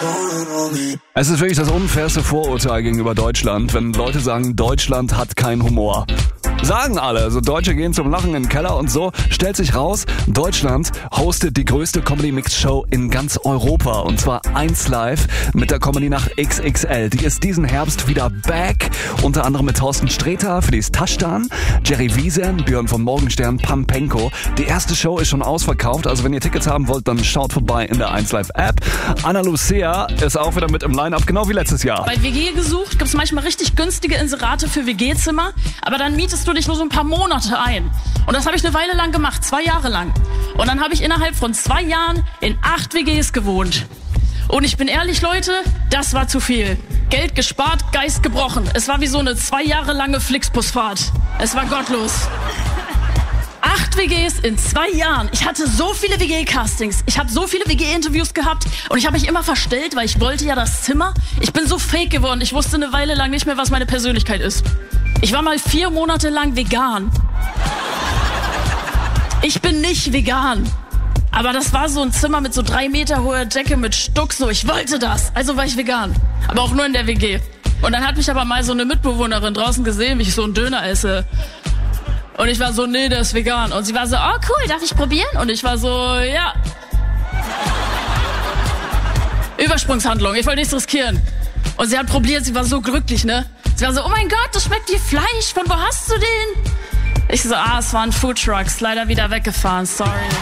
Es ist wirklich das unfairste Vorurteil gegenüber Deutschland, wenn Leute sagen, Deutschland hat keinen Humor. Sagen alle, also Deutsche gehen zum Lachen in den Keller und so. Stellt sich raus, Deutschland hostet die größte Comedy-Mix-Show in ganz Europa. Und zwar 1Live mit der Comedy-Nacht XXL. Die ist diesen Herbst wieder back. Unter anderem mit Thorsten Sträter, Felice Taschdan, Jerry Wiesen, Björn von Morgenstern, Pampenko. Die erste Show ist schon ausverkauft. Also wenn ihr Tickets haben wollt, dann schaut vorbei in der 1Live-App. Anna Lucia ist auch wieder mit im Line-Up, genau wie letztes Jahr. Bei WG gesucht gibt es manchmal richtig günstige Inserate für WG-Zimmer. Aber dann mietest du dich nur so ein paar Monate ein. Und das habe ich eine Weile lang gemacht, 2 Jahre lang. Und dann habe ich innerhalb von 2 Jahren in 8 WGs gewohnt. Und ich bin ehrlich, Leute, das war zu viel. Geld gespart, Geist gebrochen. Es war wie so eine 2 Jahre lange Flixbusfahrt. Es war gottlos. 8 WGs in 2 Jahren. Ich hatte so viele WG-Castings. Ich habe so viele WG-Interviews gehabt. Und ich habe mich immer verstellt, weil ich wollte ja das Zimmer. Ich bin so fake geworden. Ich wusste eine Weile lang nicht mehr, was meine Persönlichkeit ist. Ich war mal 4 Monate lang vegan. Ich bin nicht vegan. Aber das war so ein Zimmer mit so 3 Meter hoher Decke mit Stuck. So, ich wollte das. Also war ich vegan. Aber auch nur in der WG. Und dann hat mich aber mal so eine Mitbewohnerin draußen gesehen, wie ich so einen Döner esse. Und ich war so, nee, der ist vegan. Und sie war so, oh cool, darf ich probieren? Und ich war so, ja. Übersprungshandlung, ich wollte nichts riskieren. Und sie hat probiert, sie war so glücklich, ne? Sie war so, oh mein Gott, das schmeckt wie Fleisch, von wo hast du den? Ich so, es waren Foodtrucks, leider wieder weggefahren, sorry.